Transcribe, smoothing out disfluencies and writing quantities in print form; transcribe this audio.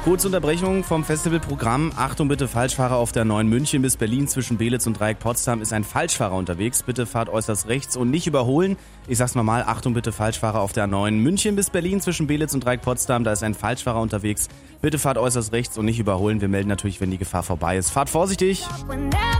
Kurze Unterbrechung vom Festivalprogramm. Achtung bitte, Falschfahrer auf der 9 München bis Berlin zwischen Beelitz und Dreieck Potsdam ist ein Falschfahrer unterwegs. Bitte fahrt äußerst rechts und nicht überholen. Ich sag's nochmal, Achtung bitte, Falschfahrer auf der 9 München bis Berlin zwischen Beelitz und Dreieck Potsdam. Da ist ein Falschfahrer unterwegs. Bitte fahrt äußerst rechts und nicht überholen. Wir melden natürlich, wenn die Gefahr vorbei ist. Fahrt vorsichtig!